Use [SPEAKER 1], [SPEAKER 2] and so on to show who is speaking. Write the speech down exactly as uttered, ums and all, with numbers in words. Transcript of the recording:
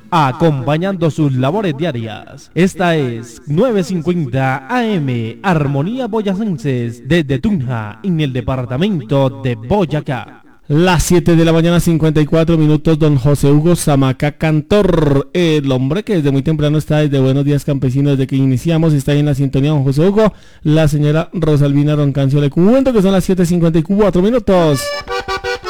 [SPEAKER 1] acompañando sus labores diarias. Esta es novecientos cincuenta A M, Armonía Boyacenses, desde Tunja, en el departamento de Boyacá.
[SPEAKER 2] Las siete de la mañana, cincuenta y cuatro minutos, don José Hugo Zamaca Cantor, el hombre que desde muy temprano está desde Buenos Días Campesinos, desde que iniciamos, está ahí en la sintonía, don José Hugo. La señora Rosalvina Roncancio le cuento que son las siete cincuenta y cuatro minutos.